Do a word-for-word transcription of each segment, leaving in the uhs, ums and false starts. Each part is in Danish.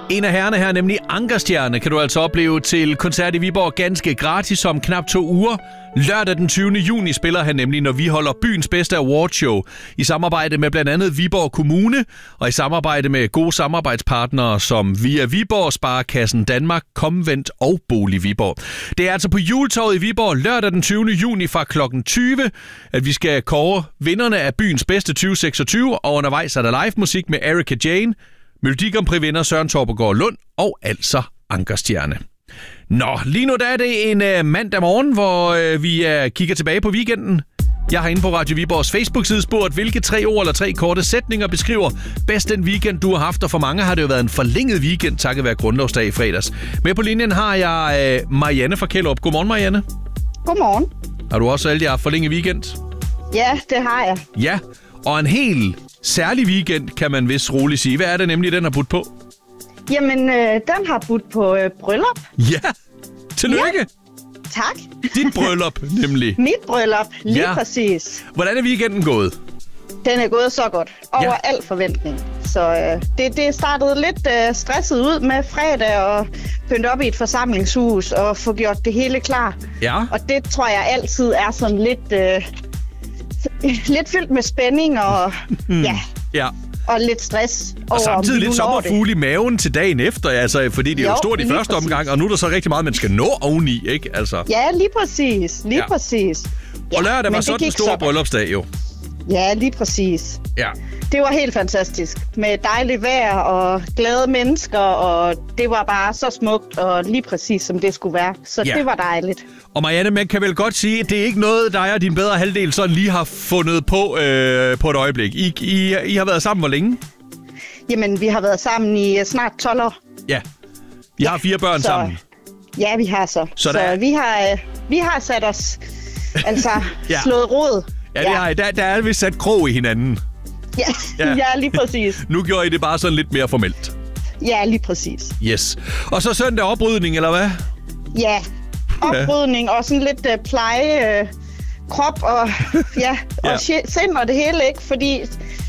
En af herrerne her, nemlig Ankerstjerne, kan du altså opleve til koncert i Viborg ganske gratis om knap to uger. Lørdag den tyvende juni spiller han nemlig, når vi holder byens bedste awardshow i samarbejde med blandt andet Viborg Kommune og i samarbejde med gode samarbejdspartnere som Via Viborg, Sparekassen Danmark, Komvent og Bolig Viborg. Det er altså på Juletorvet i Viborg lørdag den tyvende juni fra klokken tyve, at vi skal kåre vinderne af byens bedste tyve seksogtyve, og undervejs er der live musik med Erika Jane, Melodi Grand Prix vinder Søren Torpegaard Lund og altså Ankerstjerne. Nå, lige nu der er det en uh, mandag morgen, hvor uh, vi uh, kigger tilbage på weekenden. Jeg har inde på Radio Viborgs Facebook-side spurgt, hvilke tre ord eller tre korte sætninger beskriver bedst den weekend, du har haft. Og for mange har det jo været en forlænget weekend, takket være grundlovsdag i fredags. Med på linjen har jeg uh, Marianne fra Kjellerup. Godmorgen, Marianne. Godmorgen. Har du også alle jer forlænget weekend? Ja, det har jeg. Ja, og en helt særlig weekend, kan man vist roligt sige. Hvad er det nemlig, den har budt på? Jamen, øh, den har budt på øh, bryllup. Ja, tillykke. Ja. Tak. Dit bryllup, nemlig. Mit bryllup, lige ja. præcis. Hvordan er weekenden gået? Den er gået så godt. Over ja. al forventning. Så øh, det, det startede lidt øh, stresset ud med fredag og pynte op i et forsamlingshus og få gjort det hele klar. Ja. Og det tror jeg altid er sådan lidt, øh, lidt fyldt med spænding og ja. ja. Og lidt stress. Og over, samtidig lidt sommerfugle i maven til dagen efter, altså, fordi det er jo, jo stort i første præcis. omgang, og nu er der så rigtig meget, man skal nå oveni, ikke? Altså. Ja, lige præcis. Lige ja. præcis. Ja, og lørdag var så den store bryllupsdag, jo. Ja, lige præcis. Ja. Det var helt fantastisk. Med dejligt vejr og glade mennesker, og det var bare så smukt, og lige præcis som det skulle være. Så ja. det var dejligt. Og Marianne, man kan vel godt sige, at det er ikke noget, dig og din bedre halvdel sådan lige har fundet på øh, på et øjeblik. I, I, I har været sammen hvor længe? Jamen, vi har været sammen i snart tolv år. Ja. I ja. har fire børn så, sammen? Ja, vi har så. Så, så vi, har, vi har sat os, altså ja. slået rod. Ja, det har I. Der, der er vi sat krog i hinanden. Ja, ja. ja, lige præcis. Nu gjorde I det bare sådan lidt mere formelt. Ja, lige præcis. Yes. Og så søndag oprydning, eller hvad? Ja, oprydning ja. og sådan lidt uh, pleje, uh, krop og, ja, og ja. sind og det hele, ikke? Fordi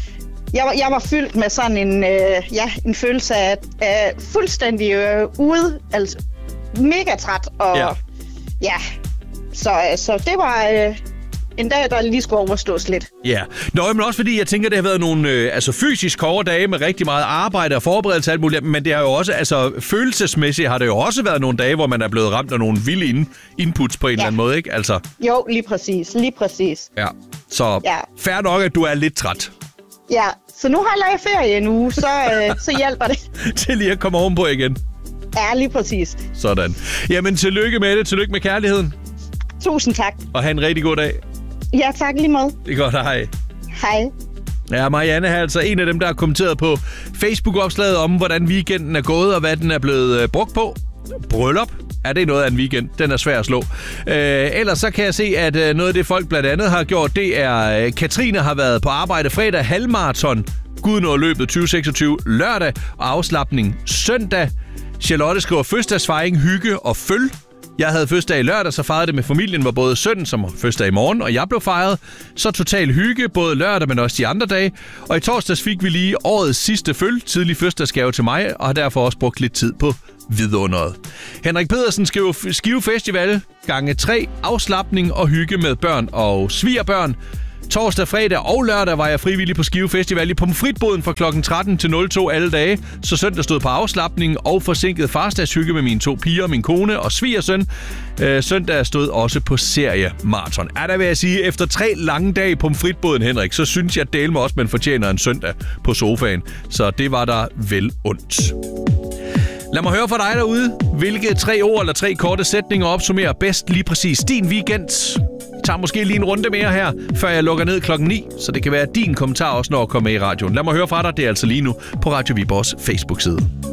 jeg var, jeg var fyldt med sådan en, uh, ja, en følelse af uh, fuldstændig uh, ude, altså mega træt. Og ja, ja så, uh, så det var... Uh, en dag, der lige skulle overstås lidt. Ja, Nå, men også fordi jeg tænker, det har været nogle øh, altså fysisk hårde dage med rigtig meget arbejde og forberedelse og alt muligt, men det har jo også, altså følelsesmæssigt har det jo også været nogle dage, hvor man er blevet ramt af nogle vilde in- inputs på en ja. eller anden måde, ikke? Altså. Jo, lige præcis, lige præcis. Ja, så ja. fair nok, at du er lidt træt. Ja, så nu holder jeg ferie en uge, så, øh, så hjælper det. Til lige at komme ovenpå igen. Ja, lige præcis. Sådan. Jamen, tillykke med det. Tillykke med kærligheden. Tusind tak. Og have en rigtig god dag. Ja, tak lige måde. Det er godt, hej. Hej. Ja, Marianne er altså en af dem, der har kommenteret på Facebook-opslaget om, hvordan weekenden er gået, og hvad den er blevet øh, brugt på. Bryllup. Er det noget af en weekend? Den er svær at slå. Øh, ellers så kan jeg se, at øh, noget af det, folk blandt andet har gjort, det er, øh, Katrine har været på arbejde fredag, halvmarathon, Gud når løbet tyve seksogtyve lørdag, og afslapning søndag. Charlotte skriver fødselsdagsfejring, hygge og føl. Jeg havde fødselsdag i lørdag, så fejrede det med familien, hvor både sønnen, som har fødselsdag i morgen, og jeg blev fejret. Så total hygge, både lørdag, men også de andre dage. Og i torsdags fik vi lige årets sidste føl, tidlig fødselsdagsgave til mig, og har derfor også brugt lidt tid på vidunderet. Henrik Pedersen skriver Skive Festival, gange tre, afslapning og hygge med børn og svigerbørn. Torsdag, fredag og lørdag var jeg frivillig på Skive Festival i pomfritboden fra klokken tretten til nul to alle dage, så søndag stod på afslapning og forsinket farsdagshygge med mine to piger, min kone og svigersøn. Øh, søndag stod også på seriemarathon. Er der vil jeg sige, efter tre lange dage i pomfritboden, Henrik, så synes jeg, at dele mig også, man fortjener en søndag på sofaen. Så det var der vel ondt. Lad mig høre fra dig derude, hvilke tre ord eller tre korte sætninger opsummerer bedst lige præcis din weekend. Jeg tager måske lige en runde mere her, før jeg lukker ned klokken ni, så det kan være din kommentar også, når jeg kommer med i radioen. Lad mig høre fra dig, det er altså lige nu på Radio Viborgs Facebook-side.